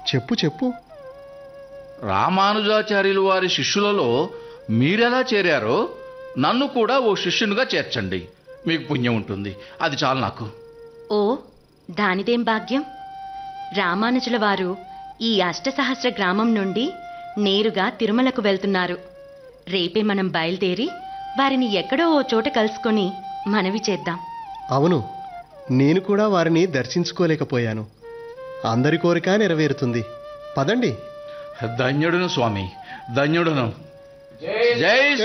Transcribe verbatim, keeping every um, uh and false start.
చెప్పు చెప్పు. రామానుజాచార్యులు వారి శిష్యులలో మీరెలా చేరారో నన్ను కూడా ఓ శిష్యునిగా చేర్చండి. మీకు పుణ్యం ఉంటుంది. అది చాలు నాకు. ఓ, దానిదేం భాగ్యం. రామానుజుల వారు ఈ అష్టసహస్ర గ్రామం నుండి నేరుగా తిరుమలకు వెళ్తున్నారు. రేపే మనం బయలుదేరి వారిని ఎక్కడో ఓ చోట కలుసుకొని మనవి చేద్దాం. అవును, నేను కూడా వారిని దర్శించుకోలేకపోయాను. అందరి కోరిక నెరవేరుతుంది. పదండి. ధన్యుడును స్వామి, ధన్యుడును. జై